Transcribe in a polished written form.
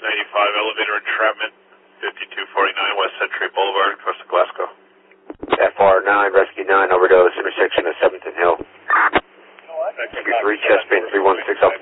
95, elevator entrapment, 5249 West Century Boulevard, across to Glasgow. FR9, Rescue 9, overdose, intersection of 7th and Hill. 3 chest pin, 316 Alpha